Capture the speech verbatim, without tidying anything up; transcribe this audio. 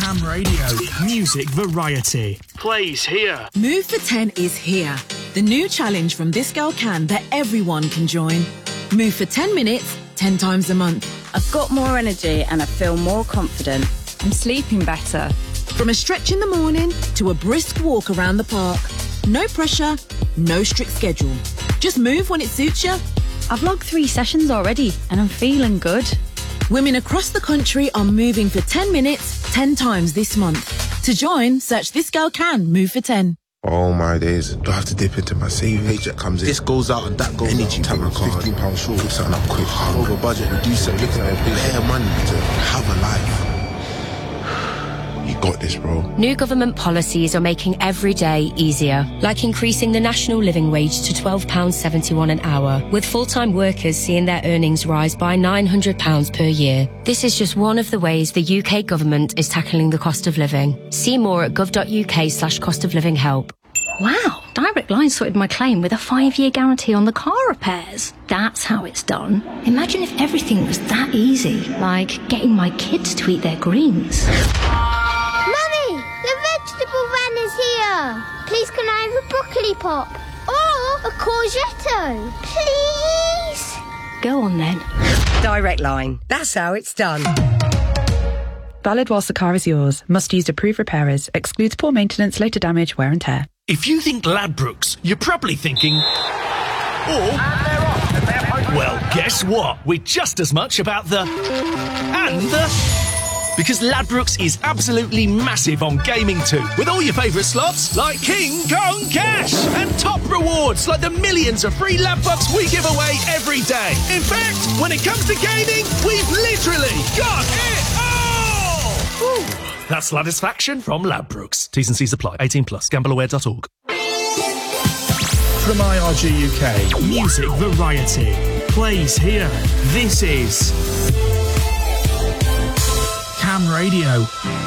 Cam Radio, music variety. Plays here. Move for ten is here. The new challenge from This Girl Can that everyone can join. Move for ten minutes, ten times a month. I've got more energy and I feel more confident. I'm sleeping better. From a stretch in the morning to a brisk walk around the park. No pressure, no strict schedule. Just move when it suits you. I've logged three sessions already and I'm feeling good. Women across the country are moving for ten minutes, ten times this month. To join, search This Girl Can Move for ten. Oh my days. Do I have to dip into my savings? Paycheck comes in. This goes out and that goes Energy out. Tap my card. fifteen pounds short. Put something up quick. I'm over budget and do something. Looking at bare money to have a life. You got this, bro. New government policies are making every day easier, like increasing the national living wage to twelve pounds seventy-one an hour, with full-time workers seeing their earnings rise by nine hundred pounds per year. This is just one of the ways the U K government is tackling the cost of living. See more at gov.uk slash cost of living help. Wow, Direct Line sorted my claim with a five-year guarantee on the car repairs. That's how it's done. Imagine if everything was that easy, like getting my kids to eat their greens. Mummy, the vegetable van is here. Please can I have a broccoli pop? Or a courgette? Please? Go on then. Direct Line. That's how it's done. Valid whilst the car is yours. Must use approved repairers. Excludes poor maintenance, later damage, wear and tear. If you think Ladbrokes, you're probably thinking... Or... Well, guess what? We're just as much about the... And the... Because Ladbrokes is absolutely massive on gaming too, with all your favourite slots like King Kong Cash and top rewards like the millions of free Ladbucks we give away every day. In fact, when it comes to gaming, we've literally got it all! Whew. That's Ladisfaction from Ladbrokes. T's and C's apply. eighteen plus. gamble aware dot org. From I R G U K, music variety. Plays here. This is... Cam Radio.